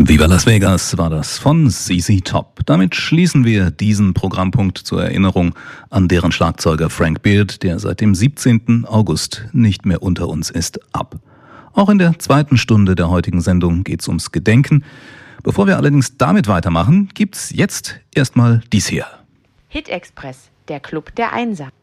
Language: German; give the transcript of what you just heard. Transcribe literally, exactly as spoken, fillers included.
Viva Las Vegas war das von Z Z Top. Damit schließen wir diesen Programmpunkt zur Erinnerung an deren Schlagzeuger Frank Beard, der seit dem siebzehnten August nicht mehr unter uns ist, ab. Auch in der zweiten Stunde der heutigen Sendung geht's ums Gedenken. Bevor wir allerdings damit weitermachen, gibt's jetzt erstmal dies hier. Hit Express, der Club der Einser.